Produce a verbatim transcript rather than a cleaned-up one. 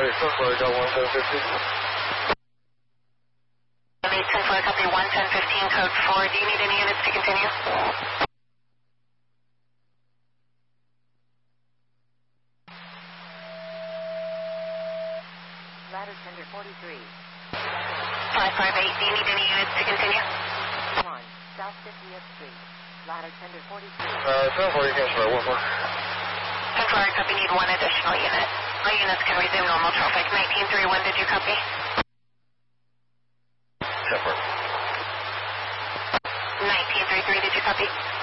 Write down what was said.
Alright, so far I got one ten fifteen. ten four, copy one ten fifteen, code four. Do you need any units to continue? Ladder tender forty-three. five five eight, do you need any units to continue? one, South fiftieth Street. Ladder tender forty-three. Uh, ten four, you can start one more. ten four, copy, need one additional unit. All units can resume normal traffic. nineteen three one, did you copy? ten four. nineteen three three, did you copy?